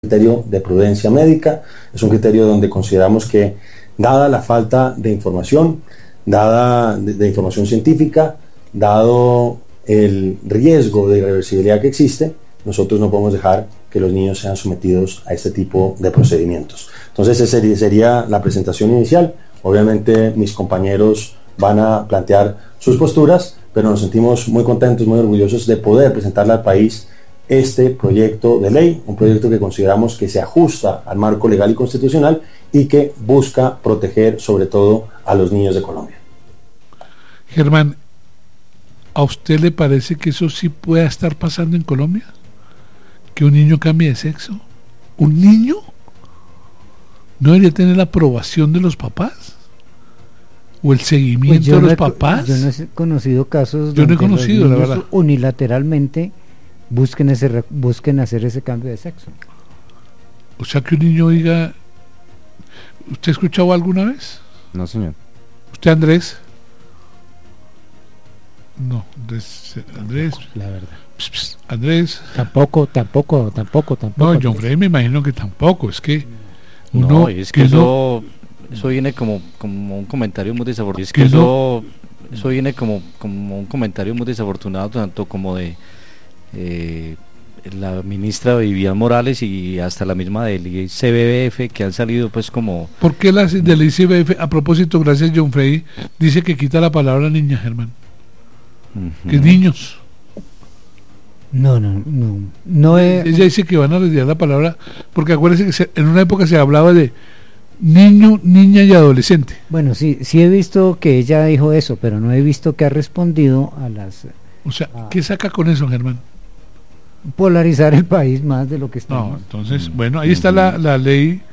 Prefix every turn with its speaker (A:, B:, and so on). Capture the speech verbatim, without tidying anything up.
A: criterio de prudencia médica, es un criterio donde consideramos que, dada la falta de información, dada de, de información científica, dado el riesgo de irreversibilidad que existe, nosotros no podemos dejar que los niños sean sometidos a este tipo de procedimientos. Entonces esa sería, sería la presentación inicial. Obviamente mis compañeros van a plantear sus posturas, pero nos sentimos muy contentos, muy orgullosos de poder presentarle al país este proyecto de ley, un proyecto que consideramos que se ajusta al marco legal y constitucional y que busca proteger sobre todo a los niños de Colombia.
B: Germán, ¿a usted le parece que eso sí pueda estar pasando en Colombia? ¿Que un niño cambie de sexo? ¿Un niño no debería tener la aprobación de los papás? ¿O el seguimiento
C: pues
B: de los
C: no he,
B: papás?
C: Yo no he conocido casos
B: yo
C: donde
B: no he conocido,
C: los
B: la verdad,
C: unilateralmente busquen ese busquen hacer ese cambio de sexo.
B: O sea, que un niño diga... ¿Usted ha escuchado alguna vez?
D: No, señor.
B: ¿Usted, Andrés? No, Andrés... Andrés
C: La verdad.
B: pss, pss, Andrés...
C: Tampoco, tampoco, tampoco, tampoco.
B: No, John Frey me imagino que tampoco. Es que uno...
E: No, es que,
B: que
E: eso...
B: uno,
E: Eso viene como, como un comentario muy desafortunado. Es que
B: que
E: eso, eso viene como, como un comentario muy desafortunado, tanto como de eh, la ministra Vivian Morales y hasta la misma del I C B B F, que han salido pues como...
B: ¿Por qué la del I C B F, a propósito, gracias John Frey, dice que quita la palabra niña, Germán?
E: Uh-huh.
B: Que niños.
C: No, no, no. no he,
B: Ella dice que van a retirar la palabra, porque acuérdense que se, en una época se hablaba de niño, niña y adolescente.
C: Bueno, sí, sí he visto que ella dijo eso, pero no he visto que ha respondido a las...
B: O sea,
C: Ah.
B: ¿qué saca con eso, Germán?
C: polarizar el país más de lo que está.
B: No, entonces, bueno, ahí está la, la ley